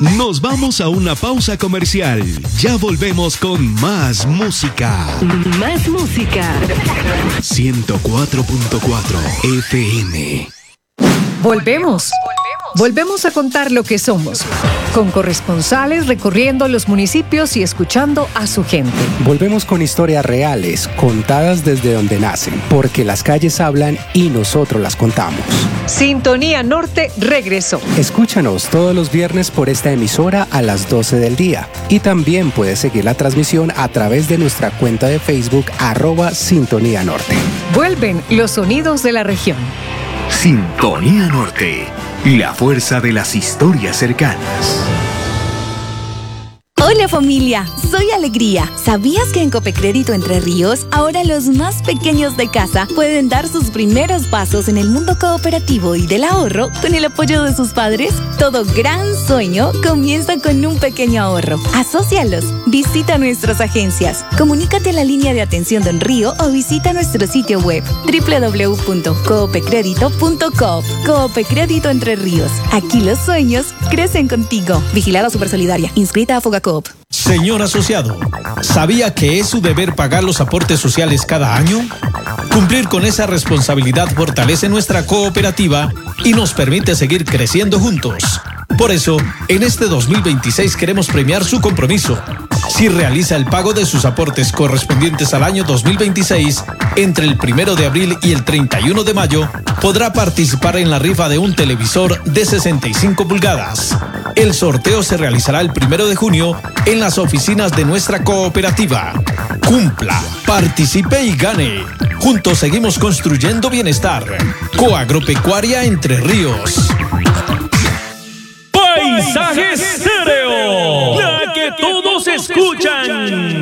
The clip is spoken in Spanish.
Nos vamos a una pausa comercial. Ya volvemos con más música. Más música. 104.4 FM. Volvemos a contar lo que somos, con corresponsales recorriendo los municipios y escuchando a su gente. Volvemos con historias reales, contadas desde donde nacen, porque las calles hablan y nosotros las contamos. Sintonía Norte regresó. Escúchanos todos los viernes por esta emisora a las 12 del día. Y también puedes seguir la transmisión a través de nuestra cuenta de Facebook @Sintonía Norte. Vuelven los sonidos de la región. Sintonía Norte, la fuerza de las historias cercanas. Hola familia, soy Alegría. ¿Sabías que en Copecrédito Entre Ríos ahora los más pequeños de casa pueden dar sus primeros pasos en el mundo cooperativo y del ahorro con el apoyo de sus padres? Todo gran sueño comienza con un pequeño ahorro. Asócialos, visita nuestras agencias, comunícate a la línea de atención de Río o visita nuestro sitio web www.coopecredito.coop. Coopecrédito Entre Ríos. Aquí los sueños crecen contigo. Vigilada Supersolidaria. Inscrita a Fogacoop. Señor asociado, ¿sabía que es su deber pagar los aportes sociales cada año? Cumplir con esa responsabilidad fortalece nuestra cooperativa y nos permite seguir creciendo juntos. Por eso, en este 2026 queremos premiar su compromiso. Si realiza el pago de sus aportes correspondientes al año 2026, entre el 1 de abril y el 31 de mayo, podrá participar en la rifa de un televisor de 65 pulgadas. El sorteo se realizará el 1 de junio en las oficinas de nuestra cooperativa. Cumpla, participe y gane. Juntos seguimos construyendo bienestar. Coagropecuaria Entre Ríos. Paisaje Estéreo, la que todos escuchan.